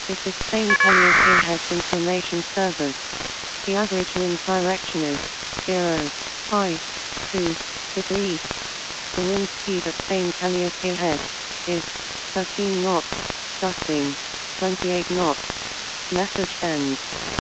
This is Spain Calliope information service. The average wind direction is 0.2 degrees. The wind speed at Spain Calliope Head is 13 knots, gusting 28 knots. Message ends.